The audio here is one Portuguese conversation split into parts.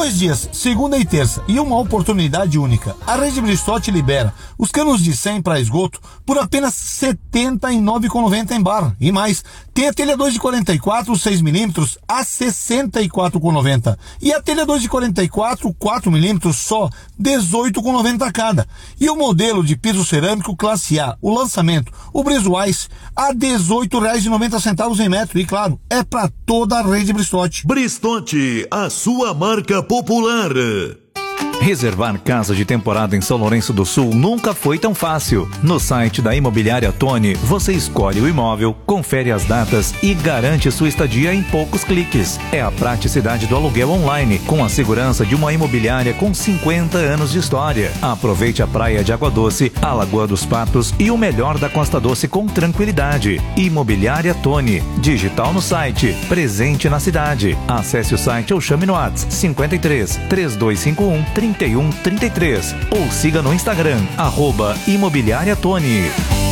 2 dias, segunda e terça, e uma oportunidade única. A Rede Bristol libera os canos de 100 para esgoto por apenas R$ 79,90 em bar. E mais, tem a telha 2 de 44, 6mm a R$ 64,90. E a telha 2 de 44, 4mm só R$ 18,90 cada. E o modelo de piso cerâmico classe A, o lançamento, o Briswise, a R$ 18,90 em metro. E claro, é para toda a Rede Bristol. Bristol, a sua marca popular. Reservar casa de temporada em São Lourenço do Sul nunca foi tão fácil. No site da Imobiliária Tony, você escolhe o imóvel, confere as datas e garante sua estadia em poucos cliques. É a praticidade do aluguel online, com a segurança de uma imobiliária com 50 anos de história. Aproveite a praia de Água Doce, a Lagoa dos Patos e o melhor da Costa Doce com tranquilidade. Imobiliária Tony, digital no site, presente na cidade. Acesse o site ou chame no WhatsApp 53 3251 3133 ou siga no Instagram, @Imobiliária Tony.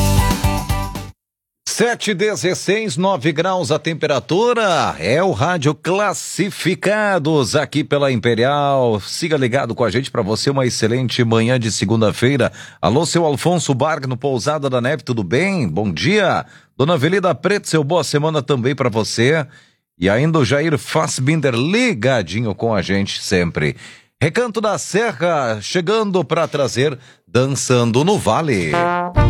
7:16, 9 graus a temperatura. É o Rádio Classificados aqui pela Imperial. Siga ligado com a gente, para você uma excelente manhã de segunda-feira. Alô, seu Alfonso Barg no Pousada da Neve, tudo bem? Bom dia. Dona Avelida Preto, seu boa semana também para você. E ainda o Jair Fassbinder ligadinho com a gente sempre. Recanto da Serra chegando para trazer Dançando no Vale.